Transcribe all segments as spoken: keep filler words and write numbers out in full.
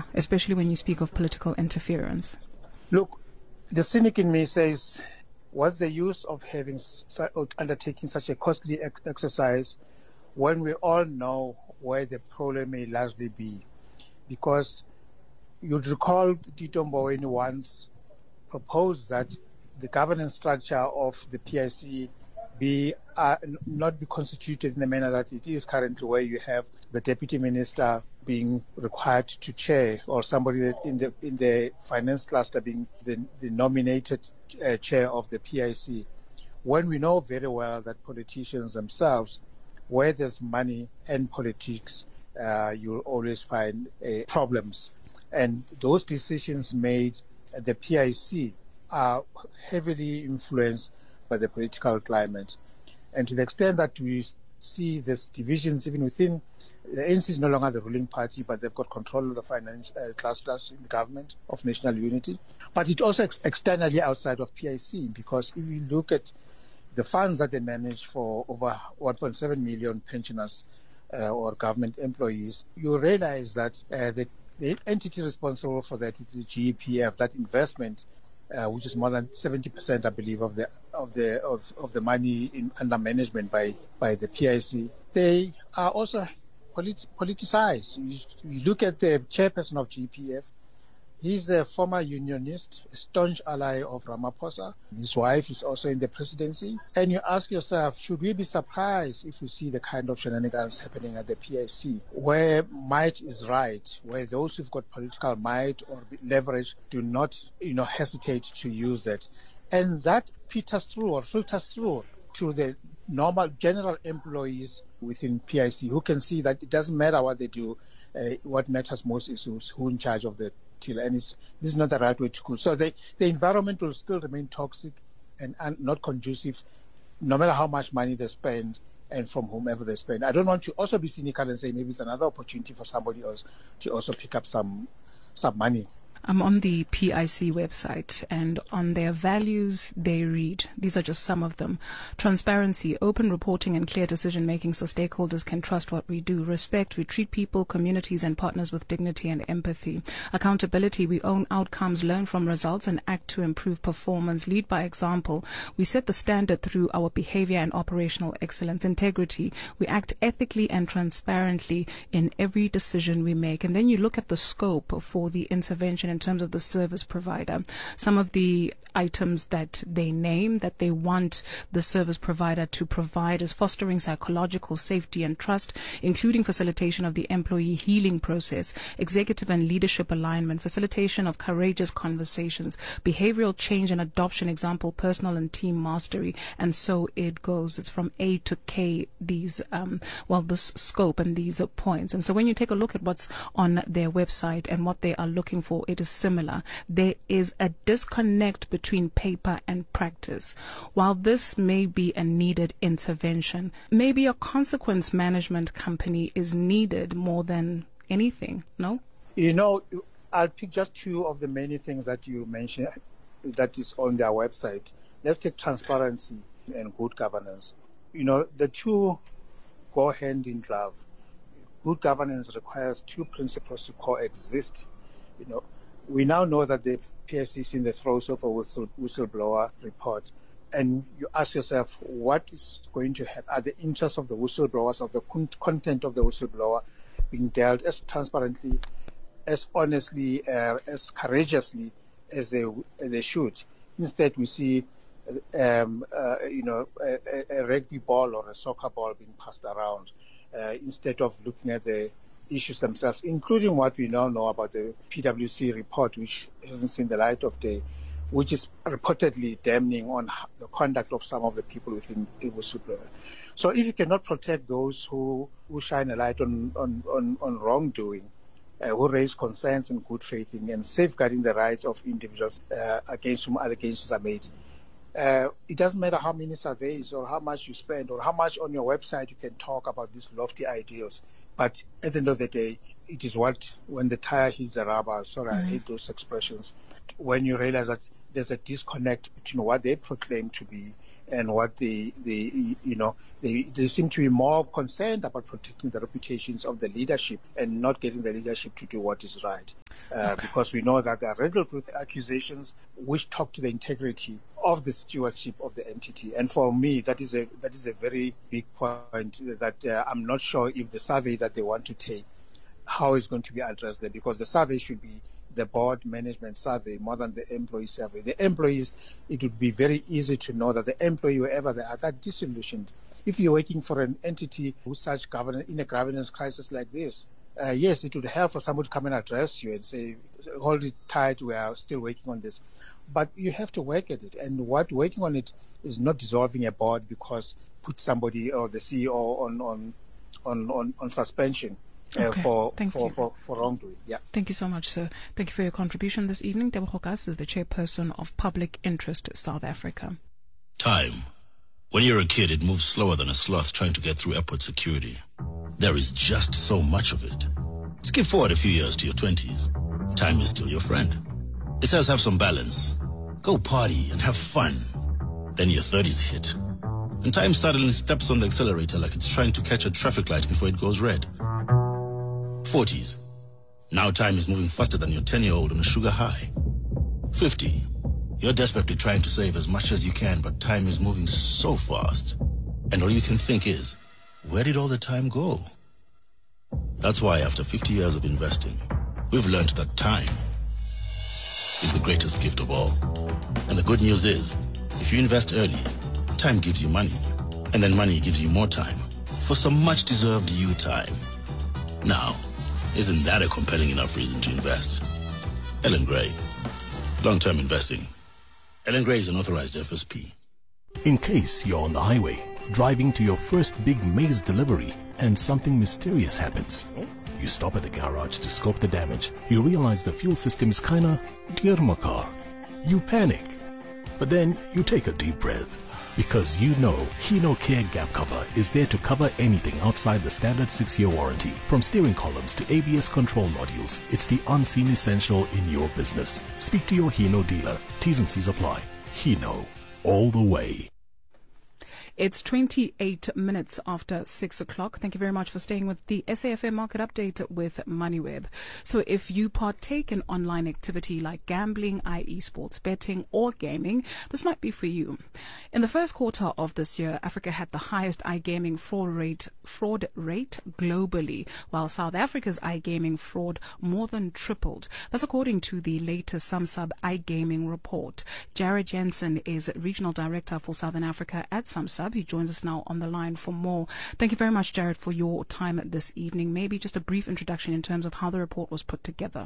are, especially when you speak of political interference? Look, the cynic in me says, what's the use of having undertaking such a costly ex- exercise when we all know where the problem may largely be? Because you'd recall Tito Mboweni once proposed that the governance structure of the P I C be uh, not be constituted in the manner that it is currently, where you have the deputy minister being required to chair, or somebody that in the in the finance cluster being the, the nominated uh, chair of the P I C. When we know very well that politicians themselves, where there's money and politics, uh, you'll always find uh, problems. And those decisions made at the P I C are heavily influenced by the political climate. And to the extent that we see these divisions even within, the N C is no longer the ruling party, but they've got control of the finance uh, clusters in the government of national unity. But it also ex- externally outside of P I C, because if you look at the funds that they manage for over one point seven million pensioners uh, or government employees, you realize that uh, the, the entity responsible for that, which is the G E P F, that investment, Uh, which is more than seventy percent, I believe, of the of the of, of the money in, under management by, by the P I C. They are also polit- politicized. You, you look at the chairperson of G E P F. He's a former unionist, a staunch ally of Ramaphosa. His wife is also in the presidency. And you ask yourself, should we be surprised if we see the kind of shenanigans happening at the P I C, where might is right, where those who've got political might or leverage do not, you know, hesitate to use it. And that filters through or filters through to the normal general employees within P I C, who can see that it doesn't matter what they do. Uh, what matters most is who's who in charge of the till, and it's, this is not the right way to go. So they, the environment will still remain toxic and, and not conducive, no matter how much money they spend and from whomever they spend. I don't want to also be cynical and say maybe it's another opportunity for somebody else to also pick up some some money. I'm on the P I C website, and on their values they read, these are just some of them: transparency, open reporting and clear decision making so stakeholders can trust what we do; respect, we treat people, communities and partners with dignity and empathy; accountability, we own outcomes, learn from results and act to improve performance; lead by example, we set the standard through our behavior and operational excellence; integrity, we act ethically and transparently in every decision we make. And then you look at the scope for the intervention in terms of the service provider. Some of the items that they name that they want the service provider to provide is fostering psychological safety and trust, including facilitation of the employee healing process, executive and leadership alignment, facilitation of courageous conversations, behavioral change and adoption, example, personal and team mastery, and so it goes. It's from A to K, these, um, well, this scope and these uh, points. And so when you take a look at what's on their website and what they are looking for, it is similar. There is a disconnect between paper and practice. While this may be a needed intervention, maybe a consequence management company is needed more than anything, no? You know, I'll pick just two of the many things that you mentioned that is on their website. Let's take transparency and good governance. You know, the two go hand in glove. Good governance requires two principles to coexist. You know, we now know that the P I C is in the throes of a whistle, whistleblower report. And you ask yourself, what is going to happen? Are the interests of the whistleblowers, of the con- content of the whistleblower being dealt as transparently, as honestly, uh, as courageously as they, as they should? Instead, we see, um, uh, you know, a, a rugby ball or a soccer ball being passed around, uh, instead of looking at the issues themselves, including what we now know about the P W C report, which hasn't seen the light of day, which is reportedly damning on the conduct of some of the people within the whistleblower. So if you cannot protect those who, who shine a light on, on, on, on wrongdoing, uh, who raise concerns in good faith and safeguarding the rights of individuals uh, against whom allegations are made, Uh, it doesn't matter how many surveys or how much you spend or how much on your website you can talk about these lofty ideals. But at the end of the day, it is what, when the tire hits the rubber, sorry, mm-hmm. I hate those expressions, when you realize that there's a disconnect between what they proclaim to be and what they, they you know, they, they seem to be more concerned about protecting the reputations of the leadership and not getting the leadership to do what is right. uh, Okay. because we know that there are riddled with accusations which talk to the integrity of the stewardship of the entity. And for me, that is a that is a very big point that uh, I'm not sure if the survey that they want to take, how it's going to be addressed there, because the survey should be the board management survey more than the employee survey. The employees, it would be very easy to know that the employee, wherever they are, that disillusioned. If you're working for an entity who's such governance, in a governance crisis like this, uh, yes, it would help for someone to come and address you and say, hold it tight, we are still working on this. But you have to work at it. And what working on it is not dissolving a board because put somebody or the C E O on on on, on, on suspension. Uh, Okay, for, thank for, you. for, for wrongdoing. Yeah. Thank you so much, sir. Thank you for your contribution this evening. Tebogo Gas is the chairperson of Public Interest South Africa. Time. When you're a kid, it moves slower than a sloth trying to get through airport security. There is just so much of it. Skip forward a few years to your twenties. Time is still your friend. It says have some balance. Go party and have fun. Then your thirties hit. And time suddenly steps on the accelerator like it's trying to catch a traffic light before it goes red. forties. Now time is moving faster than your ten-year-old on a sugar high. fifty. You're desperately trying to save as much as you can, but time is moving so fast. And all you can think is, where did all the time go? That's why after fifty years of investing, we've learned that time is the greatest gift of all. And the good news is, if you invest early, time gives you money. And then money gives you more time for some much-deserved you time. Now, isn't that a compelling enough reason to invest? Ellen Gray, long-term investing. Ellen Gray is an authorized F S P. In case you're on the highway, driving to your first big maize delivery, and something mysterious happens. You stop at the garage to scope the damage. You realize the fuel system is kinda dear my car. You panic. But then you take a deep breath. Because you know Hino Care Gap Cover is there to cover anything outside the standard six-year warranty. From steering columns to A B S control modules, it's the unseen essential in your business. Speak to your Hino dealer. T's and C's apply. Hino, all the way. It's twenty-eight minutes after six o'clock. Thank you very much for staying with the S A F M Market Update with MoneyWeb. So if you partake in online activity like gambling, that is sports betting or gaming, this might be for you. In the first quarter of this year, Africa had the highest iGaming fraud rate, fraud rate globally, while South Africa's iGaming fraud more than tripled. That's according to the latest SumSub iGaming report. Jared Jensen is Regional Director for Southern Africa at SumSub. He joins us now on the line for more. Thank you very much, Jared, for your time this evening. Maybe just a brief introduction in terms of how the report was put together.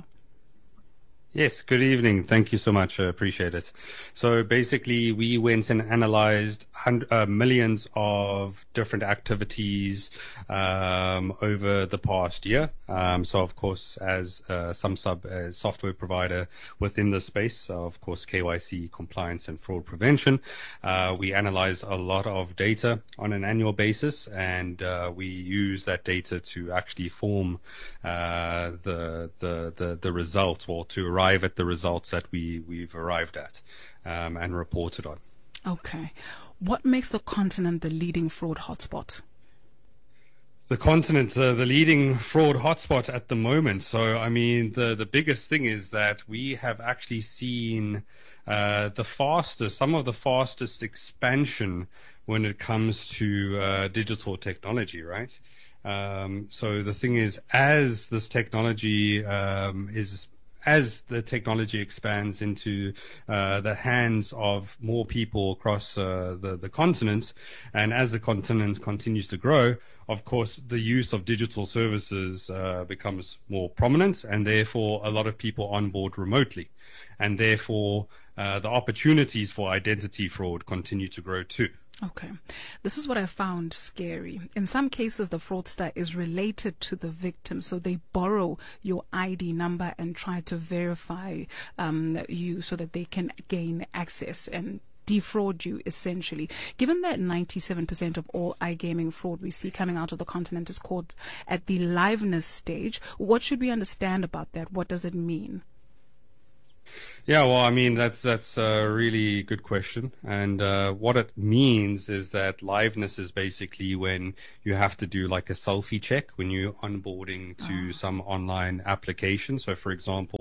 Yes, good evening. Thank you so much. I appreciate it. So basically, we went and analyzed hundred, uh, millions of different activities um, over the past year. Um, so, of course, as uh, SumSub uh, software provider within the space, so of course, K Y C, compliance and fraud prevention, uh, we analyze a lot of data on an annual basis, and uh, we use that data to actually form uh, the, the, the, the results, or to arrive at the results that we, we've arrived at um, and reported on. Okay. What makes the continent the leading fraud hotspot? The continent, uh, the leading fraud hotspot at the moment. So, I mean, the, the biggest thing is that we have actually seen uh, the fastest, some of the fastest expansion when it comes to uh, digital technology, right? Um, so the thing is, as this technology um, is As the technology expands into uh, the hands of more people across uh, the, the continent, and as the continent continues to grow, of course, the use of digital services uh, becomes more prominent, and therefore a lot of people onboard remotely. And therefore, uh, the opportunities for identity fraud continue to grow too. Okay. This is what I found scary. In some cases, the fraudster is related to the victim, so they borrow your I D number and try to verify um, you so that they can gain access and defraud you, essentially. Given that ninety-seven percent of all iGaming fraud we see coming out of the continent is caught at the liveness stage, what should we understand about that? What does it mean? Yeah, well, I mean, that's that's a really good question. And uh, what it means is that liveness is basically when you have to do like a selfie check when you're onboarding to oh. some online application. So, for example,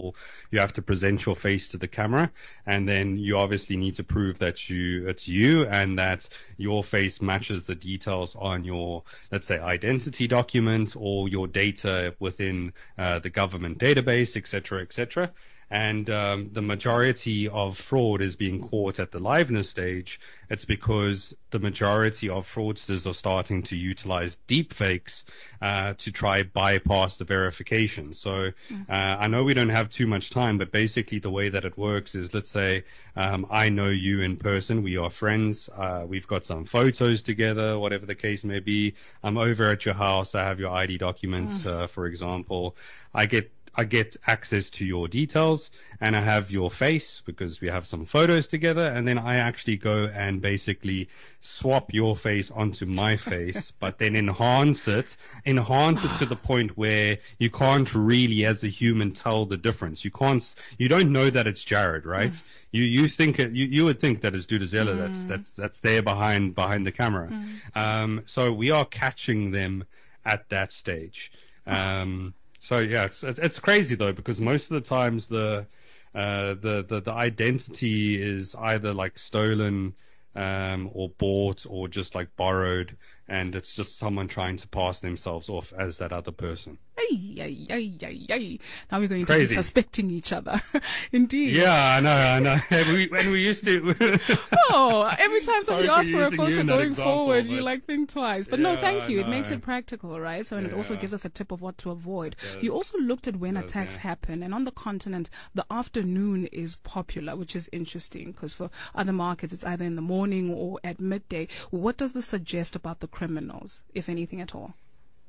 example, you have to present your face to the camera, and then you obviously need to prove that you it's you and that your face matches the details on your, let's say, identity document or your data within uh, the government database, et cetera, et cetera. And um, the majority of fraud is being caught at the liveness stage. It's because the majority of fraudsters are starting to utilize deepfakes uh, to try bypass the verification. So uh, I know we don't have too much time, but basically the way that it works is, let's say um, I know you in person, we are friends, uh, we've got some photos together, whatever the case may be. I'm over at your house, I have your I D documents, mm. uh, for example. I get I get access to your details and I have your face because we have some photos together, and then I actually go and basically swap your face onto my face, but then enhance it, enhance it to the point where you can't really as a human tell the difference. You can't, you don't know that it's Jared, right? Mm. You, you think it, you, you would think that it's Duduzela mm. that's, that's, that's there behind, behind the camera. Mm. Um, so we are catching them at that stage. Um, So yeah, it's, it's crazy though, because most of the times the uh, the, the the identity is either like stolen um, or bought or just like borrowed, and it's just someone trying to pass themselves off as that other person. Ay, ay, ay, ay, ay. Now we're going Crazy. to be suspecting each other. Indeed. Yeah, I know, I know. And we, and we used to. Oh, every time somebody asks for a photo going example, forward, you like think twice. But yeah, no, thank you. I It makes know. it practical, right? So, and yeah. it also gives us a tip of what to avoid. Does. You also looked at when Does, attacks yeah. happen, and on the continent, the afternoon is popular, which is interesting because for other markets, it's either in the morning or at midday. What does this suggest about the criminals, if anything at all?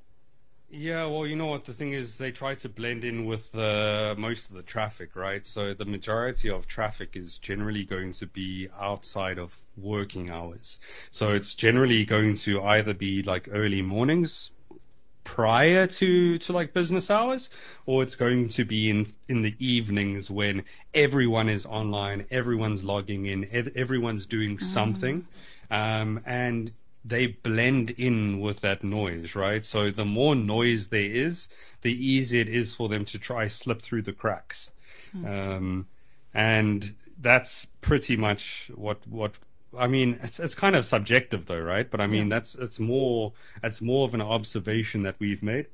Yeah, well, you know what, the thing is, they try to blend in with uh, most of the traffic, right? So the majority of traffic is generally going to be outside of working hours. So it's generally going to either be like early mornings prior to, to like business hours, or it's going to be in in the evenings when everyone is online, everyone's logging in, ev- everyone's doing something, um, and they blend in with that noise, right? So the more noise there is, the easier it is for them to try slip through the cracks. Mm. Um, and that's pretty much what, what, I mean, it's, it's kind of subjective though, right? But I mean, yeah. that's, it's more, it's more of an observation that we've made.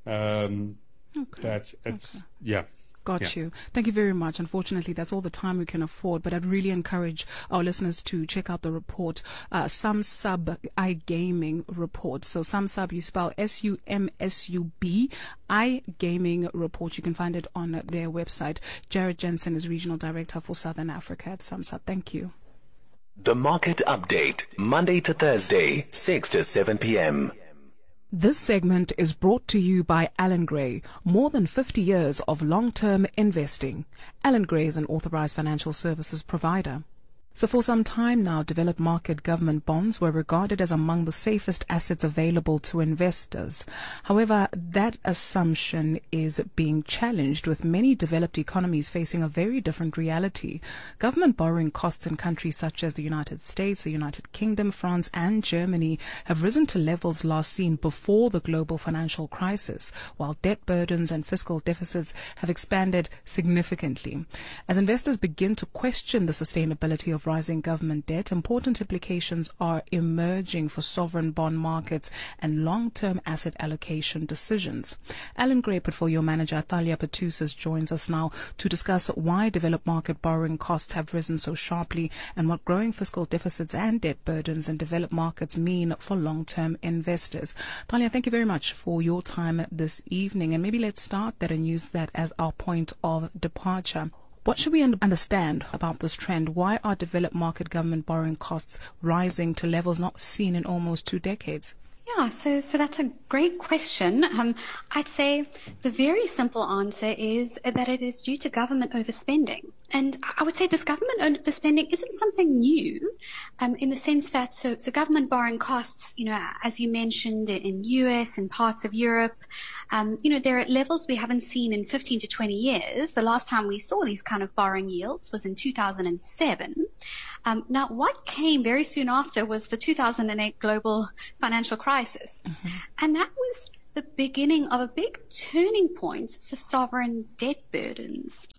Um, okay. That it's, okay. yeah. Got yeah. you. Thank you very much. Unfortunately, that's all the time we can afford, but I'd really encourage our listeners to check out the report, uh, SumSub iGaming report. So SumSub, you spell S U M S U B, iGaming report. You can find it on their website. Jared Jensen is Regional Director for Southern Africa at SumSub. Thank you. The Market Update, Monday to Thursday, six to seven p.m. This segment is brought to you by Allan Gray, more than fifty years of long-term investing. Allan Gray is an authorized financial services provider. So for some time now, developed market government bonds were regarded as among the safest assets available to investors. However, that assumption is being challenged, with many developed economies facing a very different reality. Government borrowing costs in countries such as the United States, the United Kingdom, France and Germany have risen to levels last seen before the global financial crisis, while debt burdens and fiscal deficits have expanded significantly. As investors begin to question the sustainability of rising government debt, important implications are emerging for sovereign bond markets and long-term asset allocation decisions. Allan Gray, Portfolio Manager Thalia Patousas, joins us now to discuss why developed market borrowing costs have risen so sharply and what growing fiscal deficits and debt burdens in developed markets mean for long-term investors. Thalia, thank you very much for your time this evening, and maybe let's start that and use that as our point of departure. What should we understand about this trend? Why are developed market government borrowing costs rising to levels not seen in almost two decades? Yeah, so so that's a great question. Um, I'd say the very simple answer is that it is due to government overspending. And I would say this government overspending isn't something new, um, in the sense that so, so government borrowing costs, you know, as you mentioned, in U S and parts of Europe, um, you know, they're at levels we haven't seen in fifteen to twenty years. The last time we saw these kind of borrowing yields was in two thousand seven. Um, now, what came very soon after was the two thousand eight global financial crisis. Mm-hmm. And that was the beginning of a big turning point for sovereign debt burdens.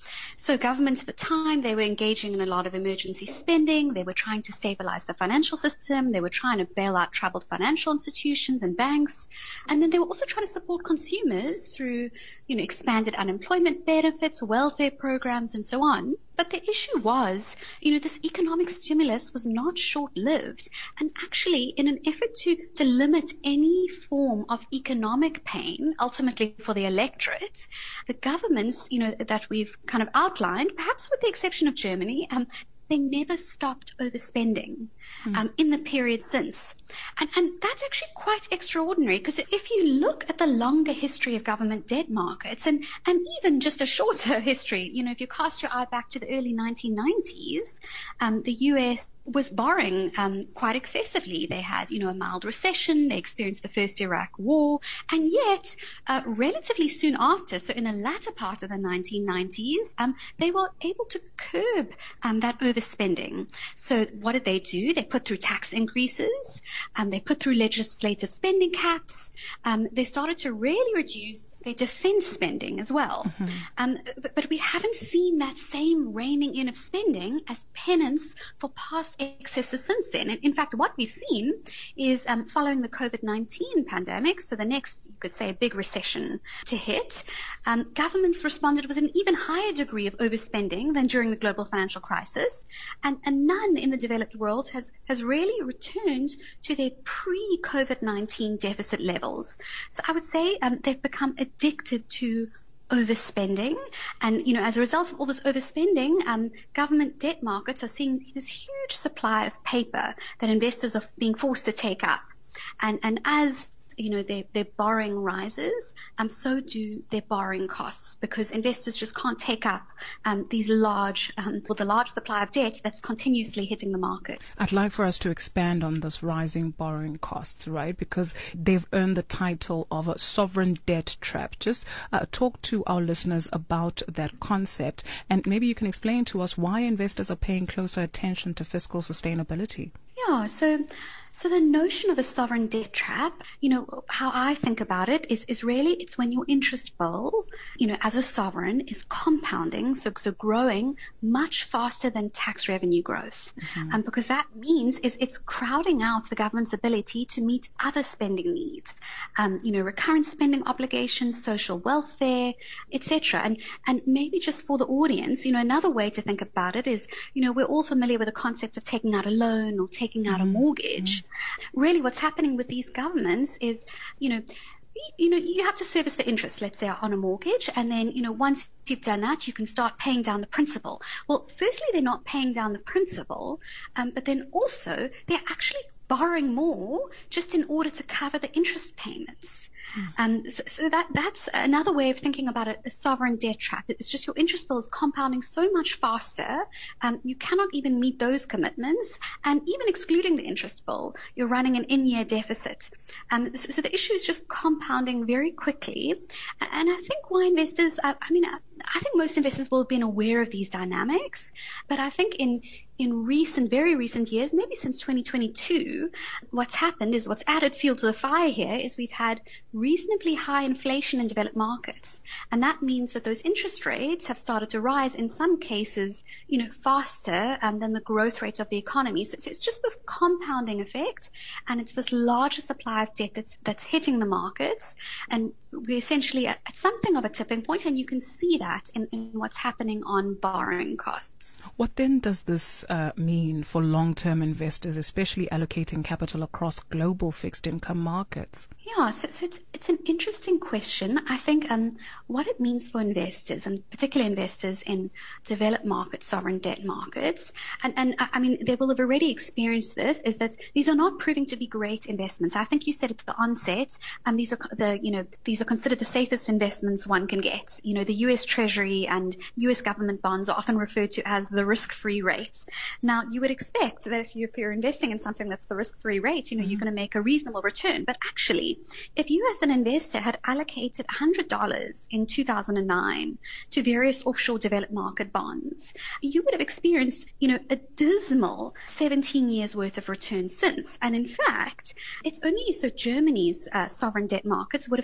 So governments at the time, they were engaging in a lot of emergency spending. They were trying to stabilize the financial system. They were trying to bail out troubled financial institutions and banks. And then they were also trying to support consumers through, you know, expanded unemployment benefits, welfare programs, and so on. But the issue was, you know, this economic stimulus was not short-lived. And actually, in an effort to, to limit any form of economic pain, ultimately for the electorate, the governments, you know, that we've kind of outlined, perhaps with the exception of Germany, um, they never stopped overspending mm. um, in the period since. And, and that's actually quite extraordinary, because if you look at the longer history of government debt markets, and, and even just a shorter history, you know, if you cast your eye back to the early nineteen nineties, um, the U S was borrowing um, quite excessively. They had, you know, a mild recession. They experienced the first Iraq war. And yet, uh, relatively soon after, so in the latter part of the nineteen nineties, um, they were able to curb um, that overspending. So what did they do? They put through tax increases. Um, they put through legislative spending caps. Um, they started to really reduce their defense spending as well. Mm-hmm. Um, but, but we haven't seen that same reining in of spending as penance for past excesses since then. And in fact, what we've seen is um, following the COVID nineteen pandemic, so the next, you could say, a big recession to hit, um, governments responded with an even higher degree of overspending than during the global financial crisis. And, and none in the developed world has, has really returned to their pre-COVID nineteen deficit levels. So I would say um, they've become addicted to overspending. And, you know, as a result of all this overspending, um, government debt markets are seeing this huge supply of paper that investors are being forced to take up. And, and as you know, their, their borrowing rises, um, so do their borrowing costs, because investors just can't take up um, these large, um, well, the large supply of debt that's continuously hitting the market. I'd like for us to expand on this rising borrowing costs, right? Because they've earned the title of a sovereign debt trap. Just uh, talk to our listeners about that concept, and maybe you can explain to us why investors are paying closer attention to fiscal sustainability. Yeah, so so the notion of a sovereign debt trap, you know, how I think about it is, is really it's when your interest bill, you know, as a sovereign is compounding, so, so growing much faster than tax revenue growth. Mm-hmm. Um, because that means is it's crowding out the government's ability to meet other spending needs, um, you know, recurrent spending obligations, social welfare, et cetera. And, and maybe just for the audience, you know, another way to think about it is, you know, we're all familiar with the concept of taking out a loan or taking out mm-hmm. a mortgage. Mm-hmm. Really what's happening with these governments is, you know, you know, you have to service the interest, let's say, on a mortgage. And then, you know, once you've done that, you can start paying down the principal. Well, firstly, they're not paying down the principal, um, but then also they're actually borrowing more just in order to cover the interest payments. Um, so, so that that's another way of thinking about a, a sovereign debt trap. It's just your interest bill is compounding so much faster, um, you cannot even meet those commitments. And even excluding the interest bill, you're running an in-year deficit. Um, so, so the issue is just compounding very quickly. And I think why investors, I, I mean, I, I think most investors will have been aware of these dynamics, but I think in in recent, very recent years, maybe since twenty twenty-two, what's happened is what's added fuel to the fire here is we've had reasonably high inflation in developed markets. And that means that those interest rates have started to rise in some cases, you know, faster um, than the growth rate of the economy. So, so it's just this compounding effect, and it's this larger supply of debt that's, that's hitting the markets. And we're essentially at, at something of a tipping point, and you can see that in, in what's happening on borrowing costs. What then does this uh, mean for long-term investors, especially allocating capital across global fixed income markets? Yeah, so, so it's, it's an interesting question. I think um, what it means for investors, and particularly investors in developed markets, sovereign debt markets, and, and I mean, they will have already experienced this, is that these are not proving to be great investments. I think you said at the onset, um, these are the, you know, these are considered the safest investments one can get. You know, the U S Treasury and U S government bonds are often referred to as the risk-free rate. Now, you would expect that if you're investing in something that's the risk-free rate, you know, mm-hmm. you're going to make a reasonable return. But actually, if you as an investor had allocated one hundred dollars in two thousand nine to various offshore developed market bonds, you would have experienced, you know, a dismal seventeen years worth of return since. And in fact, it's only so Germany's uh, sovereign debt markets would have at least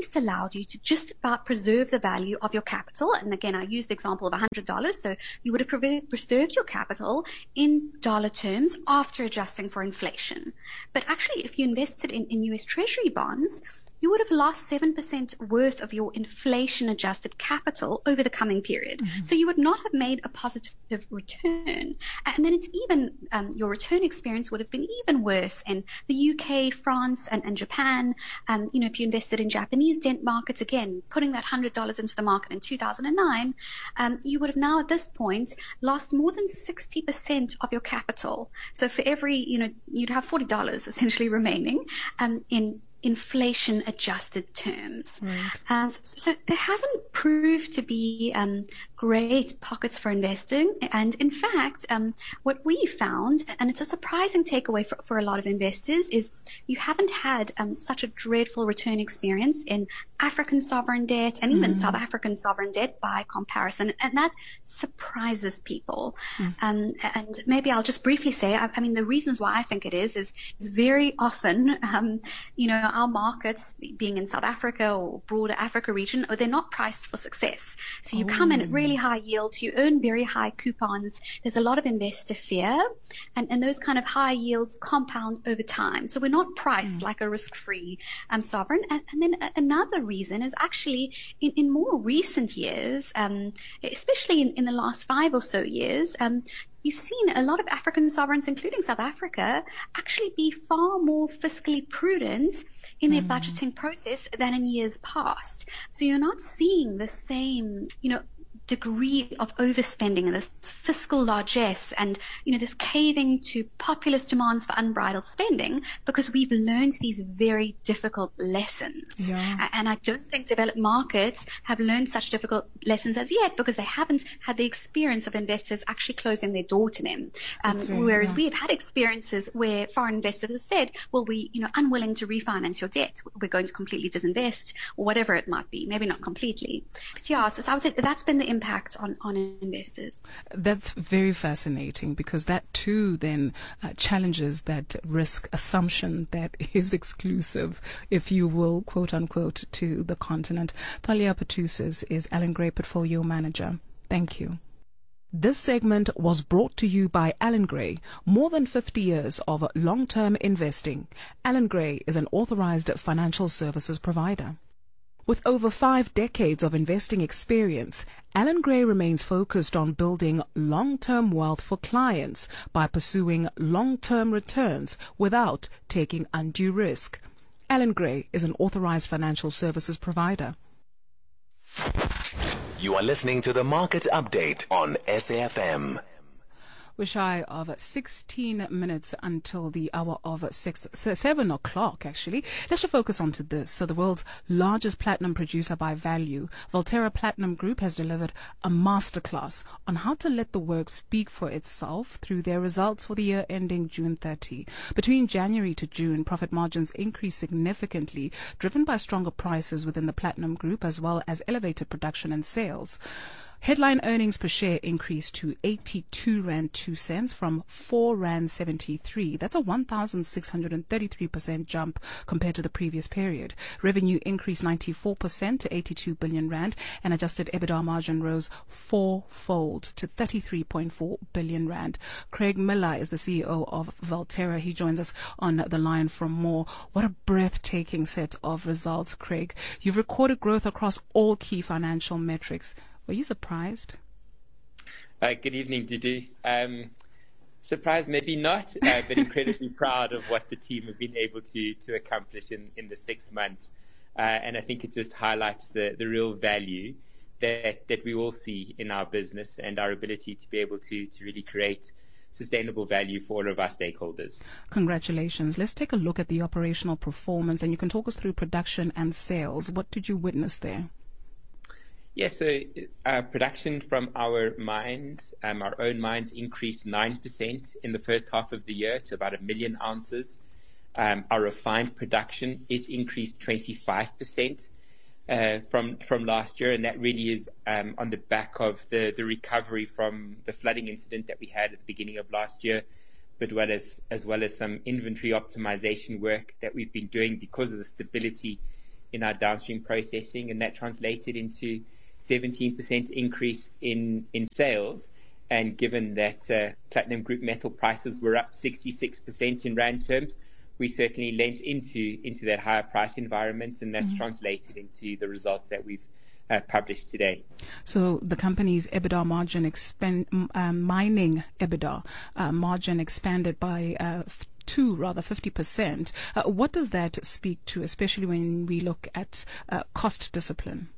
this allowed you to just about preserve the value of your capital. And again, I use the example of one hundred dollars. So you would have preserved your capital in dollar terms after adjusting for inflation. But actually, if you invested in, in U S Treasury bonds, you would have lost seven percent worth of your inflation-adjusted capital over the coming period. Mm-hmm. So you would not have made a positive return. And then it's even, um, your return experience would have been even worse in the U K, France, and, and Japan. Um, you know, if you invested in Japanese debt markets, again, putting that one hundred dollars into the market in two thousand nine, um, you would have now at this point lost more than sixty percent of your capital. So for every, you know, you'd have forty dollars essentially remaining um, in inflation adjusted terms. Right. Uh, so, so they haven't proved to be um, great pockets for investing. And in fact, um, what we found, and it's a surprising takeaway for, for a lot of investors, is you haven't had um, such a dreadful return experience in African sovereign debt and even mm. South African sovereign debt by comparison. And that surprises people. Mm. Um, and maybe I'll just briefly say, I, I mean, the reasons why I think it is, is, is very often, um, you know, our markets, being in South Africa or broader Africa region, they're not priced for success. So you oh. come in at really high yields, you earn very high coupons. There's a lot of investor fear, and, and those kind of high yields compound over time. So we're not priced mm. like a risk-free um, sovereign. And, and then a, another reason is actually in, in more recent years, um, especially in, in the last five or so years, um, you've seen a lot of African sovereigns, including South Africa, actually be far more fiscally prudent in their mm. budgeting process than in years past. So you're not seeing the same, you know, degree of overspending and this fiscal largesse and, you know, this caving to populist demands for unbridled spending, because we've learned these very difficult lessons. Yeah. And I don't think developed markets have learned such difficult lessons as yet, because they haven't had the experience of investors actually closing their door to them. Um, right, whereas yeah. we've had experiences where foreign investors have said, well, we, you know, unwilling to refinance your debt, we're going to completely disinvest, or whatever it might be, maybe not completely. But yeah, so I would say that's been the impact on, on investors. That's very fascinating, because that too then uh, challenges that risk assumption that is exclusive, if you will, quote unquote, to the continent. Thalia Patoussis is Allan Gray Portfolio Manager. Thank you. This segment was brought to you by Allan Gray, more than fifty years of long-term investing. Allan Gray is an authorized financial services provider. With over five decades of investing experience, Allan Gray remains focused on building long-term wealth for clients by pursuing long-term returns without taking undue risk. Allan Gray is an authorized financial services provider. You are listening to the Market Update on S A F M. We're shy of sixteen minutes until the hour of six, seven o'clock, actually. Let's just focus on to this. So the world's largest platinum producer by value, Valterra Platinum Group, has delivered a masterclass on how to let the work speak for itself through their results for the year ending June thirtieth. Between January to June, profit margins increased significantly, driven by stronger prices within the Platinum Group as well as elevated production and sales. Headline earnings per share increased to eighty-two rand two cents from four rand seventy-three. That's a one thousand six hundred thirty-three percent jump compared to the previous period. Revenue increased ninety-four percent to eighty-two billion rand, and adjusted EBITDA margin rose fourfold to thirty-three point four billion rand. Craig Miller is the C E O of Valterra. He joins us on the line from more. What a breathtaking set of results, Craig. You've recorded growth across all key financial metrics. Were you surprised? Uh, good evening, Dudu. Um, surprised, maybe not, uh, but incredibly proud of what the team have been able to to accomplish in, in the six months. Uh, and I think it just highlights the, the real value that, that we all see in our business and our ability to be able to, to really create sustainable value for all of our stakeholders. Congratulations. Let's take a look at the operational performance, and you can talk us through production and sales. What did you witness there? Yeah, so uh, production from our mines, um, our own mines, increased nine percent in the first half of the year to about a million ounces. Um, our refined production, it increased twenty-five percent uh, from from last year, and that really is um, on the back of the, the recovery from the flooding incident that we had at the beginning of last year, but well as, as well as some inventory optimization work that we've been doing because of the stability in our downstream processing, and that translated into seventeen percent increase in, in sales. And given that uh, platinum group metal prices were up sixty-six percent in rand terms, we certainly lent into into that higher price environment, and that's mm-hmm. translated into the results that we've uh, published today. So the company's EBITDA margin, expand, uh, mining EBITDA uh, margin expanded by uh, to rather fifty percent. Uh, what does that speak to, especially when we look at uh, cost discipline?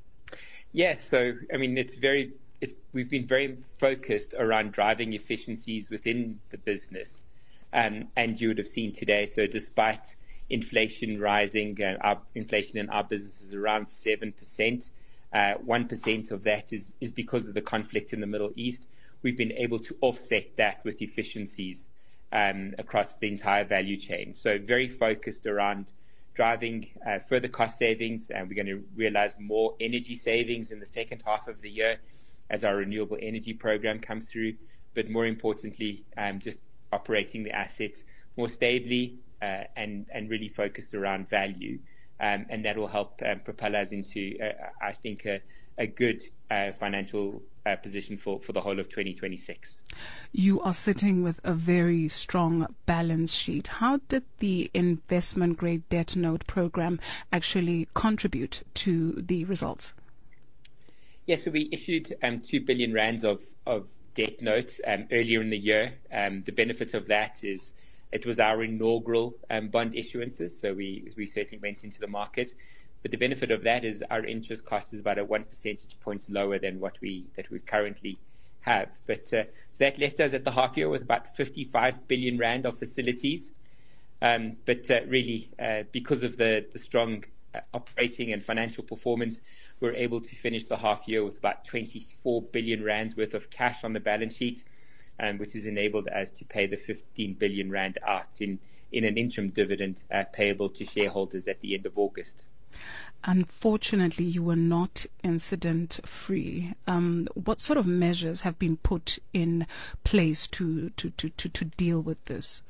Yeah, so I mean, it's very, it's, we've been very focused around driving efficiencies within the business, um, and you would have seen today. So despite inflation rising, uh, our inflation in our business is around seven percent. Uh, one percent of that is is because of the conflict in the Middle East. We've been able to offset that with efficiencies um, across the entire value chain. So very focused around driving uh, further cost savings, and we're going to realize more energy savings in the second half of the year as our renewable energy program comes through. But more importantly, um, just operating the assets more stably uh, and and really focused around value, um, and that will help um, propel us into, uh, I think, a, a good uh, financial uh, position for, for the whole of twenty twenty-six. You are sitting with a very strong balance sheet. How did the investment grade debt note program actually contribute to the results? Yeah, so we issued um, two billion rands of, of debt notes um, earlier in the year. Um, the benefit of that is it was our inaugural um, bond issuances, so we we certainly went into the market. But the benefit of that is our interest cost is about a one percentage point lower than what we that we currently have. But uh, so that left us at the half year with about fifty-five billion rand of facilities. Um, but uh, really, uh, because of the the strong uh, operating and financial performance, we're able to finish the half year with about twenty-four billion rands worth of cash on the balance sheet, um, which has enabled us to pay the fifteen billion rand out in, in an interim dividend uh, payable to shareholders at the end of August. Unfortunately, you were not incident-free. Um, what sort of measures have been put in place to, to, to, to, to deal with this?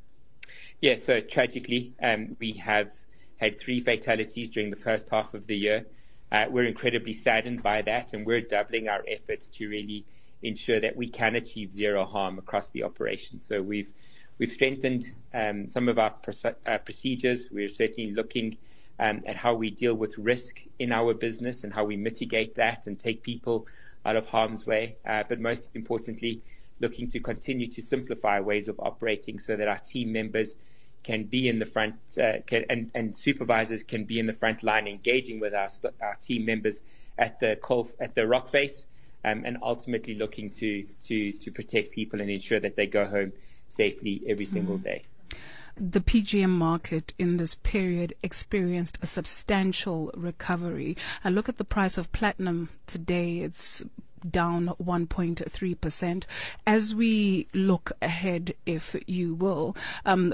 Yeah, so tragically, um, we have had three fatalities during the first half of the year. Uh, we're incredibly saddened by that, and we're doubling our efforts to really ensure that we can achieve zero harm across the operation. So we've we've strengthened um, some of our proce- uh, procedures. We're certainly looking um, at how we deal with risk in our business and how we mitigate that and take people out of harm's way. Uh, but most importantly, looking to continue to simplify ways of operating so that our team members can be in the front, uh, can, and, and supervisors can be in the front line, engaging with our, our team members at the coal, at the rock face, um, and ultimately looking to, to, to protect people and ensure that they go home safely every single mm. day. The P G M market in this period experienced a substantial recovery. I look at the price of platinum today, it's down one point three percent. As we look ahead, if you will, um,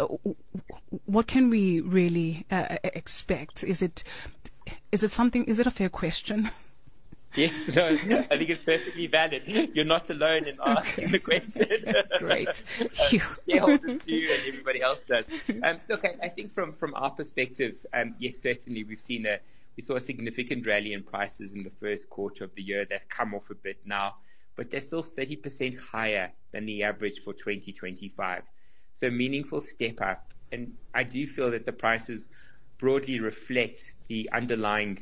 what can we really uh, expect? Is it is it something? Is it a fair question? Yes, no, I think it's perfectly valid. You're not alone in asking okay. the question. Great. um, shareholders do, and everybody else does. Um, look, I, I think from, from our perspective, um, yes, certainly we've seen a we saw a significant rally in prices in the first quarter of the year. They've come off a bit now, but they're still thirty percent higher than the average for twenty twenty-five. So a meaningful step up. And I do feel that the prices broadly reflect the underlying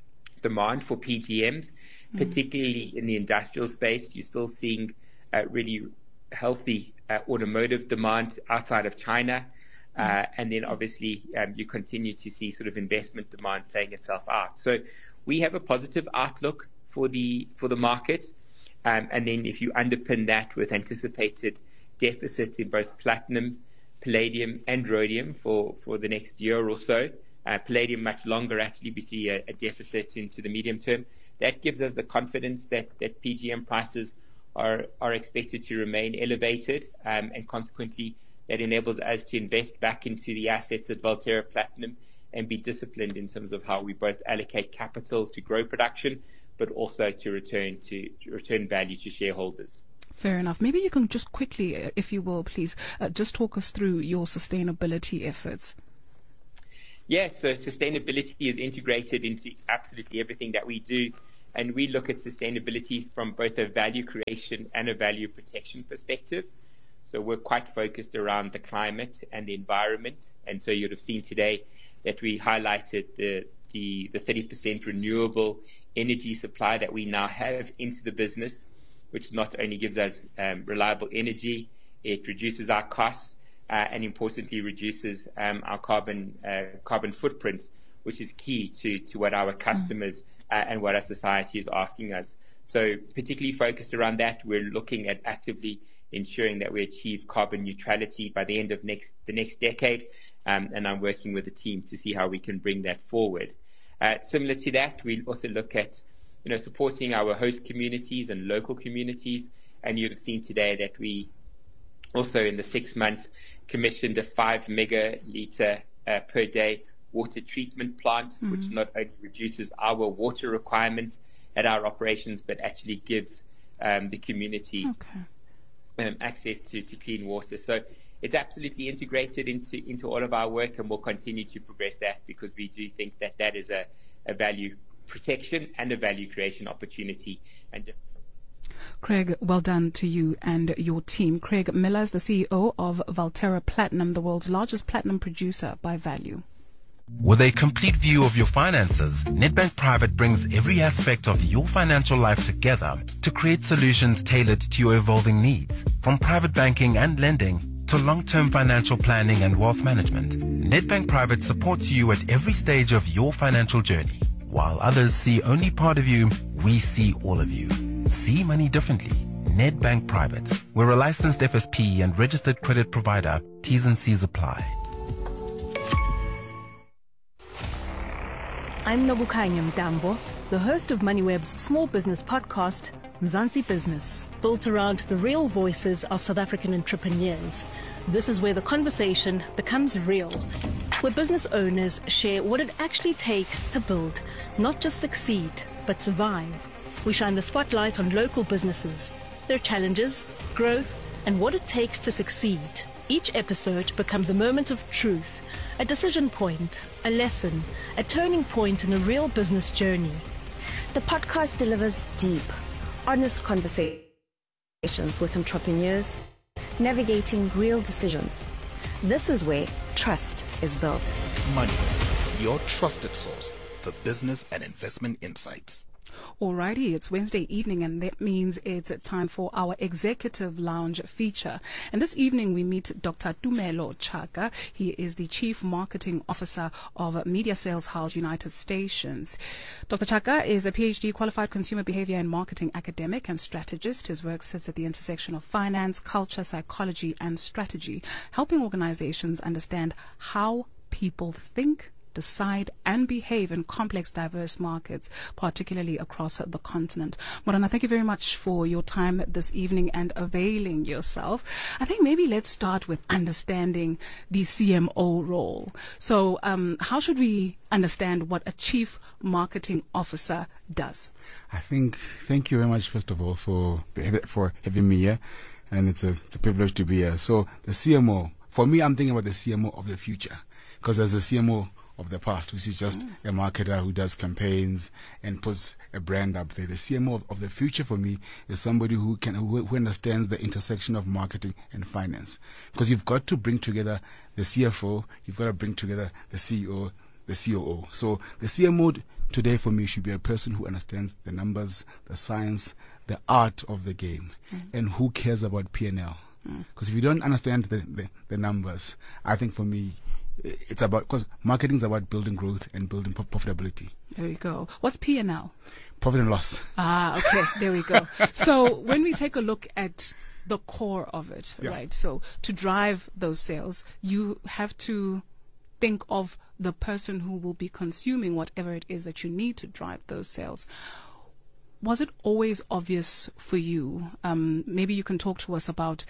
demand for P G Ms, mm. particularly in the industrial space. You're still seeing uh, really healthy uh, automotive demand outside of China. Uh, and then obviously um, you continue to see sort of investment demand playing itself out. So we have a positive outlook for the for the market. Um, and then if you underpin that with anticipated deficits in both platinum, palladium and rhodium for, for the next year or so, uh, palladium much longer actually, we see a, a deficit into the medium term. That gives us the confidence that, that P G M prices are, are expected to remain elevated, um, and consequently that enables us to invest back into the assets at Valterra Platinum and be disciplined in terms of how we both allocate capital to grow production, but also to return to, to return value to shareholders. Fair enough. Maybe you can just quickly, if you will, please, uh, just talk us through your sustainability efforts. Yeah, so sustainability is integrated into absolutely everything that we do. And we look at sustainability from both a value creation and a value protection perspective. So we're quite focused around the climate and the environment. And so you'd have seen today that we highlighted the the, the thirty percent renewable energy supply that we now have into the business, which not only gives us um, reliable energy, it reduces our costs, uh, and importantly reduces um, our carbon uh, carbon footprint, which is key to, to what our customers mm. uh, and what our society is asking us. So particularly focused around that, we're looking at actively ensuring that we achieve carbon neutrality by the end of next the next decade, um, and I'm working with the team to see how we can bring that forward. Uh, similar to that, we also look at you know supporting our host communities and local communities, and you've seen today that we also in the six months commissioned a five megalitre uh, per day water treatment plant, mm-hmm. which not only reduces our water requirements at our operations, but actually gives um, the community okay. um, access to, to clean water. So it's absolutely integrated into, into all of our work, and we'll continue to progress that because we do think that that is a, a value protection and a value creation opportunity. And Craig, well done to you and your team. Craig Miller is the C E O of Valterra Platinum, the world's largest platinum producer by value. With a complete view of your finances, Nedbank Private brings every aspect of your financial life together to create solutions tailored to your evolving needs. From private banking and lending to long-term financial planning and wealth management, Nedbank Private supports you at every stage of your financial journey. While others see only part of you, we see all of you. See money differently. Nedbank Private. We're a licensed F S P and registered credit provider. T's and C's apply. I'm Nobukanya Mdambo, the host of MoneyWeb's small business podcast, Mzansi Business, built around the real voices of South African entrepreneurs. This is where the conversation becomes real, where business owners share what it actually takes to build, not just succeed, but survive. We shine the spotlight on local businesses, their challenges, growth, and what it takes to succeed. Each episode becomes a moment of truth, a decision point, a lesson, a turning point in a real business journey. The podcast delivers deep, honest conversations with entrepreneurs, navigating real decisions. This is where trust is built. MoneyWeb, your trusted source for business and investment insights. Alrighty, it's Wednesday evening, and that means it's time for our Executive Lounge feature. And this evening we meet Doctor Tumelo Chaka. He is the Chief Marketing Officer of Media Sales House United Stations. Doctor Chaka is a P H D qualified consumer behavior and marketing academic and strategist. His work sits at the intersection of finance, culture, psychology, and strategy, helping organizations understand how people think, decide and behave in complex, diverse markets, particularly across the continent. Morana, thank you very much for your time this evening and availing yourself. I think maybe let's start with understanding the C M O role. So um, how should we understand what a Chief Marketing Officer does? I think, thank you very much, first of all, for, for having me here. And it's a, it's a privilege to be here. So the C M O, for me, I'm thinking about the C M O of the future, because there's a C M O of the past, which is just mm. a marketer who does campaigns and puts a brand up there. The C M O of, of the future for me is somebody who can who, who understands the intersection of marketing and finance, because you've got to bring together the C F O, you've got to bring together the C E O, the C O O. So the C M O today for me should be a person who understands the numbers, the science, the art of the game, mm. and who cares about P and L. Because mm. if you don't understand the, the, the numbers, I think for me, it's about, because marketing is about building growth and building profitability. There we go. What's P and L? Profit and loss. Ah, okay. There we go. So when we take a look at the core of it, yeah. right? So to drive those sales, you have to think of the person who will be consuming whatever it is that you need to drive those sales. Was it always obvious for you? Um, maybe you can talk to us about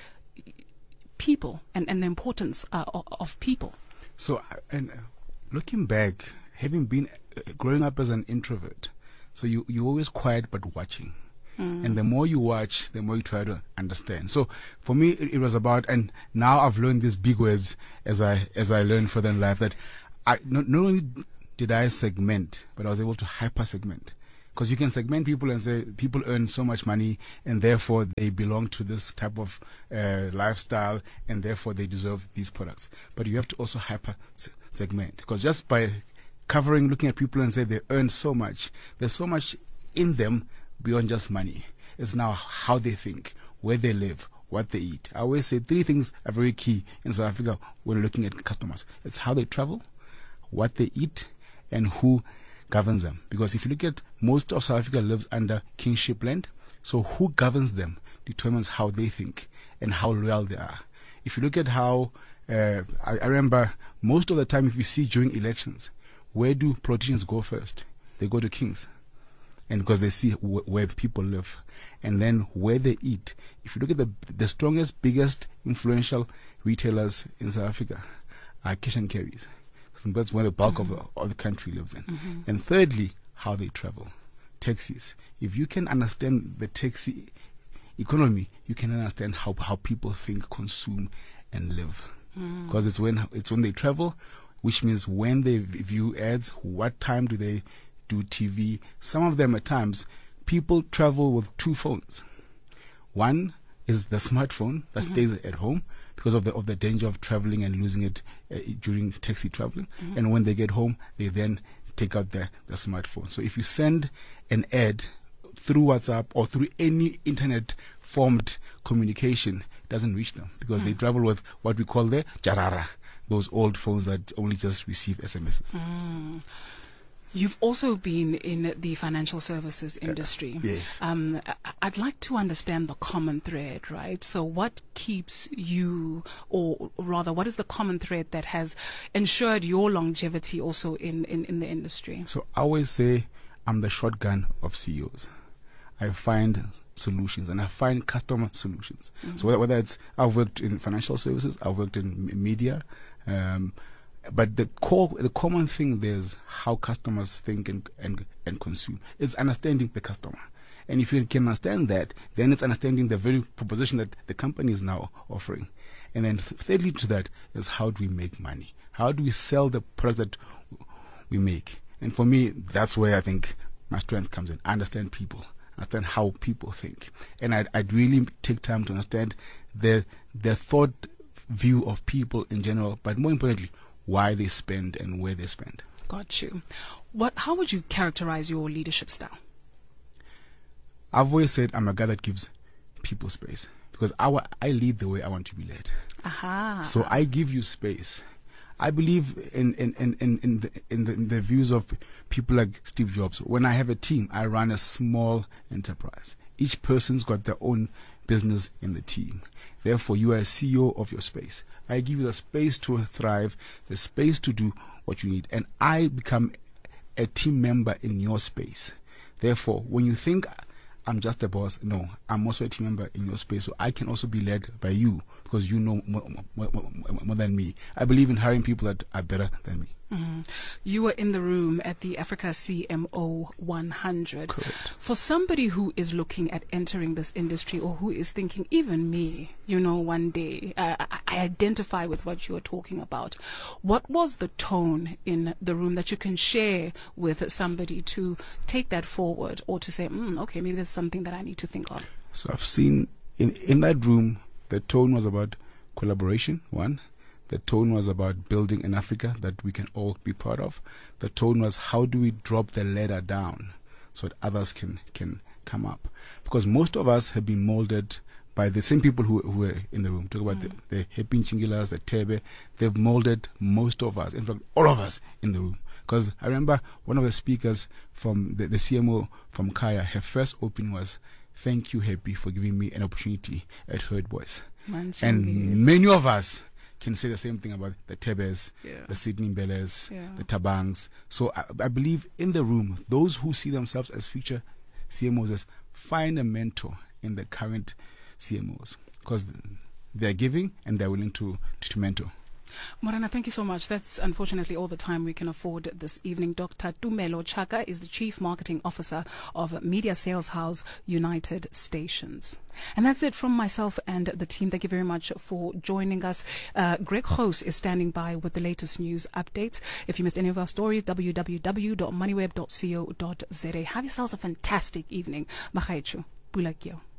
people and, and the importance uh, of people. So, and looking back, having been uh, growing up as an introvert, so you you're always quiet but watching, mm. and the more you watch, the more you try to understand. So for me, it, it was about, and now I've learned these big words as I as I learn further in life, that I not, not only did I segment, but I was able to hyper segment. Because you can segment people and say people earn so much money and therefore they belong to this type of uh, lifestyle and therefore they deserve these products. But you have to also hyper segment, because just by covering, looking at people and say they earn so much, there's so much in them beyond just money. It's now how they think, where they live, what they eat. I always say three things are very key in South Africa when looking at customers. It's how they travel, what they eat, and who governs them. Because if you look at most of South Africa lives under kingship land, so who governs them determines how they think and how loyal they are. If you look at how, uh, I, I remember most of the time if you see during elections, where do politicians go first? They go to kings. And because they see wh- where people live. And then where they eat. If you look at the the strongest, biggest, influential retailers in South Africa are cash and carries. That's where the bulk mm-hmm. of, the, of the country lives in. Mm-hmm. And thirdly, how they travel. Taxis. If you can understand the taxi economy, you can understand how, how people think, consume, and live. Because mm. it's when it's when they travel, which means when they view ads, what time do they do T V? Some of them at times, people travel with two phones. One is the smartphone that mm-hmm. stays at home because of the of the danger of traveling and losing it uh, during taxi traveling. Mm-hmm. And when they get home, they then take out the, the smartphone. So if you send an ad through WhatsApp or through any internet formed communication, it doesn't reach them because mm. they travel with what we call the jarara, those old phones that only just receive S M Ses. Mm. You've also been in the financial services industry. Uh, yes. Um, I'd like to understand the common thread, right? So what keeps you, or rather, what is the common thread that has ensured your longevity also in, in, in the industry? So I always say I'm the shotgun of C E Os. I find solutions and I find customer solutions. Mm-hmm. So whether, whether it's, I've worked in financial services, I've worked in media, um, but the core, the common thing there is how customers think and, and, and consume. It's understanding the customer. And if you can understand that, then it's understanding the very proposition that the company is now offering. And then thirdly to that is how do we make money? How do we sell the products that we make? And for me, that's where I think my strength comes in. I understand people, understand how people think. And I'd, I'd really take time to understand the, the thought view of people in general, but more importantly, why they spend and where they spend. Got you. What? How would you characterize your leadership style? I've always said I'm a guy that gives people space because I, I lead the way I want to be led. Aha. So I give you space. I believe in in in in, in, the, in, the, in the views of people like Steve Jobs. When I have a team, I run a small enterprise. Each person's got their own business in the team. Therefore, you are a C E O of your space. I give you the space to thrive, the space to do what you need, and I become a team member in your space. Therefore, when you think I'm just a boss, no, I'm also a team member in your space, so I can also be led by you because you know more, more, more, more than me. I believe in hiring people that are better than me. Mm-hmm. You were in the room at the Africa C M O one hundred. Correct. For somebody who is looking at entering this industry or who is thinking, even me, you know, one day, uh, I, I identify with what you are talking about. What was the tone in the room that you can share with somebody to take that forward or to say, mm, okay, maybe there's something that I need to think of? So I've seen in, in that room, the tone was about collaboration, one. The tone was about building an Africa that we can all be proud of. The tone was how do we drop the ladder down so that others can, can come up. Because most of us have been molded by the same people who, who were in the room. Talk about mm. the, the Happy Chingilas, the Tebe. They've molded most of us, in fact, all of us in the room. Because I remember one of the speakers from the, the C M O from Kaya, her first opening was, "Thank you, Happy, for giving me an opportunity at Herd Boys." And many of us can say the same thing about the Tebes, yeah. the Sydney Mbelles, yeah. the Tabangs. So I, I believe in the room, those who see themselves as future C M Os, find a mentor in the current C M Os because they're giving and they're willing to, to mentor. Morena, thank you so much. That's unfortunately all the time we can afford this evening. Doctor Tumelo Chaka is the Chief Marketing Officer of Media Sales House United Stations. And that's it from myself and the team. Thank you very much for joining us. Uh, Greg Hoos is standing by with the latest news updates. If you missed any of our stories, w w w dot moneyweb dot co dot za. Have yourselves a fantastic evening. Mahaichu. Bulakio.